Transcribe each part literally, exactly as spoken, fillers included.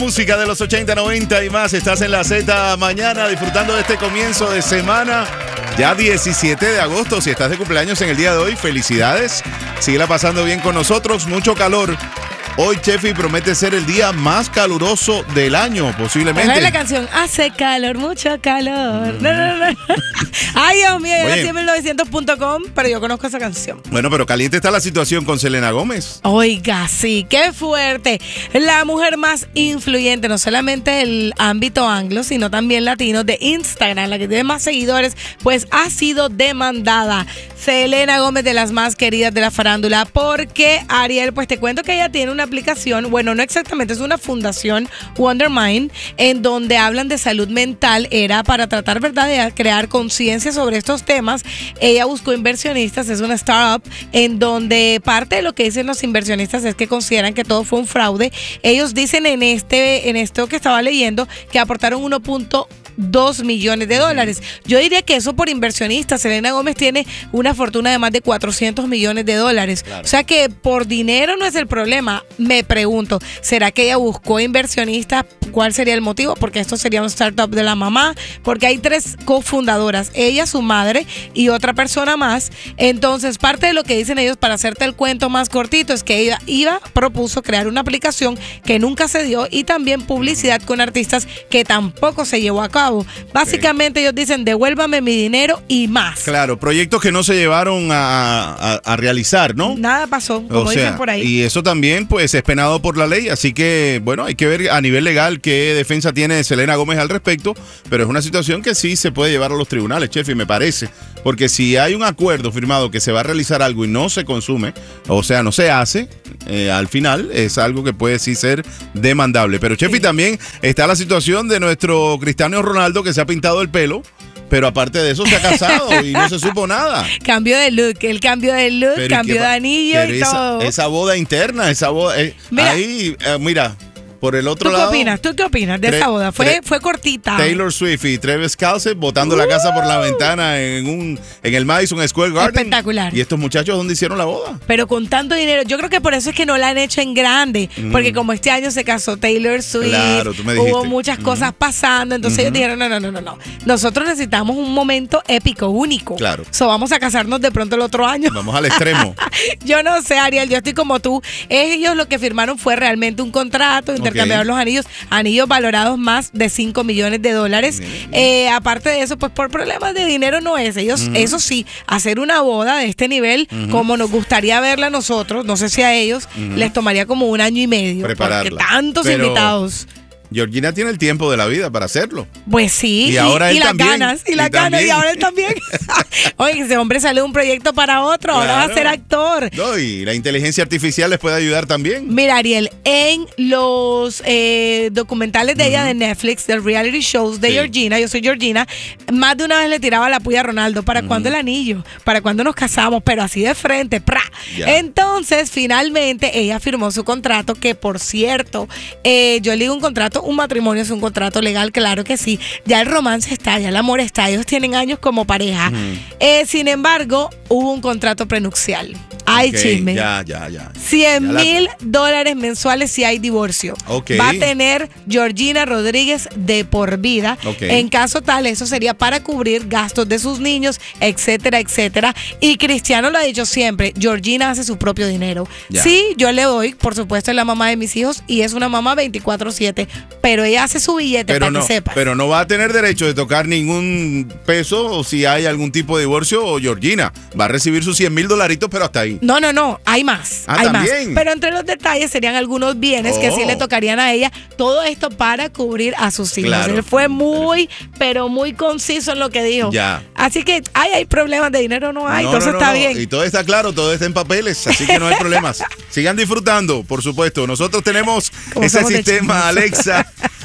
Música de los ochenta, noventa y más. Estás en la Z mañana disfrutando de este comienzo de semana. Ya diecisiete de agosto. Si estás de cumpleaños en el día de hoy, felicidades. Síguela pasando bien con nosotros. Mucho calor. Hoy, Chefi, promete ser el día más caluroso del año, posiblemente. Es la canción, hace calor, mucho calor. No, no, no. Ay, Dios mío, yo nací en mil novecientos punto com, pero yo conozco esa canción. Bueno, pero caliente está la situación con Selena Gómez. Oiga, sí, qué fuerte. La mujer más influyente, no solamente del ámbito anglo, sino también latino, de Instagram, la que tiene más seguidores, pues ha sido demandada. Selena Gómez, de las más queridas de la farándula, porque, Ariel, pues te cuento que ella tiene una aplicación, bueno, no exactamente, es una fundación, Wondermind, en donde hablan de salud mental. Era para tratar, ¿verdad?, de crear conciencia sobre estos temas. Ella buscó inversionistas, es una startup, en donde parte de lo que dicen los inversionistas es que consideran que todo fue un fraude. Ellos dicen en este, en esto que estaba leyendo, que aportaron uno punto dos millones de dólares. Yo diría que eso por inversionistas. Selena Gómez tiene una fortuna de más de cuatrocientos millones de dólares. Claro. O sea que por dinero no es el problema. Me pregunto, ¿será que ella buscó inversionistas? ¿Cuál sería el motivo? Porque esto sería un startup de la mamá, porque hay tres cofundadoras, ella, su madre y otra persona más. Entonces, parte de lo que dicen ellos, para hacerte el cuento más cortito, es que ella iba, propuso crear una aplicación que nunca se dio, y también publicidad con artistas que tampoco se llevó a cabo. Básicamente, okay, ellos dicen, devuélvame mi dinero y más. Claro, proyectos que no se llevaron a, a, a realizar, ¿no? Nada pasó, como o sea, dicen por ahí. Y eso también, pues, es penado por la ley, así que, bueno, hay que ver a nivel legal qué defensa tiene Selena Gómez al respecto, pero es una situación que sí se puede llevar a los tribunales, Chefi, me parece, porque si hay un acuerdo firmado que se va a realizar algo y no se consume, o sea, no se hace, eh, al final es algo que puede sí ser demandable. Pero, Chefi, sí, también está la situación de nuestro Cristiano Ronaldo, que se ha pintado el pelo, pero aparte de eso se ha casado y no se supo nada. Cambio de look, el cambio de look, pero cambio de anillo y esa, todo. Esa boda interna, esa boda, eh, mira, ahí, eh, mira, por el otro ¿Tú lado. ¿Qué opinas? ¿Tú qué opinas de esa boda? Fue, fue cortita. Taylor Swift y Travis Kelce botando uh, la casa por la ventana en un en el Madison Square Garden. Espectacular. ¿Y estos muchachos dónde hicieron la boda? Pero con tanto dinero. Yo creo que por eso es que no la han hecho en grande. Mm. Porque como este año se casó Taylor Swift, claro, tú me dijiste, hubo muchas mm. cosas pasando. Entonces mm-hmm. ellos dijeron, no, no, no, no, no. Nosotros necesitamos un momento épico, único. Claro. So, vamos a casarnos de pronto el otro año. Vamos al extremo. Yo no sé, Ariel, yo estoy como tú. Ellos lo que firmaron fue realmente un contrato, intercambiaron okay. los anillos. Anillos valorados más de cinco millones de dólares. Eh, aparte de eso, pues por problemas de dinero no es. Ellos, uh-huh. eso sí, hacer una boda de este nivel, uh-huh. como nos gustaría verla a nosotros, no sé si a ellos, uh-huh. les tomaría como un año y medio. Prepararla. Porque tantos Pero... invitados. Georgina tiene el tiempo de la vida para hacerlo. Pues sí, y, ahora y, él y las también, ganas, y, y las también. ganas, y ahora él también. Oye, ese hombre salió de un proyecto para otro, claro. ahora va a ser actor. No, y la inteligencia artificial les puede ayudar también. Mira, Ariel, en los eh, documentales de uh-huh. ella de Netflix, de reality shows de sí. Georgina, yo soy Georgina, más de una vez le tiraba la puya a Ronaldo, ¿para uh-huh. cuándo el anillo? ¿Para cuándo nos casamos? Pero así de frente, ¡pra! Yeah. Entonces, finalmente, ella firmó su contrato, que por cierto, eh, yo le digo un contrato, un matrimonio es un contrato legal, claro que sí. Ya el romance está, ya el amor está. Ellos tienen años como pareja. Mm. Eh, sin embargo, hubo un contrato prenupcial. Hay okay, chisme. Ya, ya, ya. cien mil dólares mensuales si hay divorcio. Okay. Va a tener Georgina Rodríguez de por vida. Okay. En caso tal, eso sería para cubrir gastos de sus niños, etcétera, etcétera. Y Cristiano lo ha dicho siempre, Georgina hace su propio dinero. Ya. Sí, yo le doy, por supuesto, es la mamá de mis hijos y es una mamá veinticuatro siete, pero ella hace su billete, pero para no, que sepas. Pero no va a tener derecho de tocar ningún peso o si hay algún tipo de divorcio, o Georgina va a recibir sus cien mil dolaritos, pero hasta ahí. No, no, no, hay más, ah, hay ¿también? más. Pero entre los detalles serían algunos bienes oh. que sí le tocarían a ella. Todo esto para cubrir a sus hijos. Claro. Él fue muy, pero muy conciso en lo que dijo. Ya. Así que, ay, hay problemas de dinero, no hay, no, todo no, eso no, está no. bien. Y todo está claro, todo está en papeles, así que no hay problemas. Sigan disfrutando, por supuesto. Nosotros tenemos ese sistema Alexa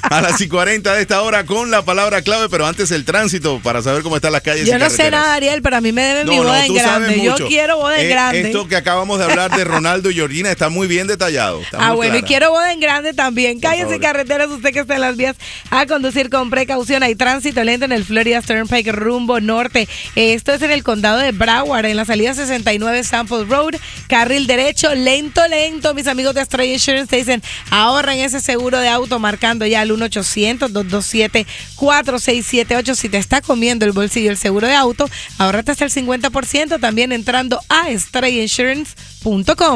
A las y cuarenta de esta hora con la palabra clave, pero antes el tránsito para saber cómo están las calles. Yo y no sé nada, Ariel, pero a mí me deben no, mi boda no, en tú grande. sabes Yo mucho. quiero boda en eh, grande. Esto que acabamos de hablar de Ronaldo y Georgina está muy bien detallado. Está Ah, muy bueno, clara. y quiero boda en grande también. Cállese carreteras, usted que está en las vías a conducir con precaución. Hay tránsito lento en el Florida Turnpike rumbo norte. Esto es en el condado de Broward, en la salida sesenta y nueve Sample Road. Carril derecho, lento, lento. Mis amigos de Stray Insurance te dicen, ahorren ese seguro de auto marcando ya al uno ochocientos, dos dos siete, cuatro seis siete ocho. Si te está comiendo el bolsillo el seguro de auto, ahórrate hasta el cincuenta por ciento también entrando a stray insurance punto com.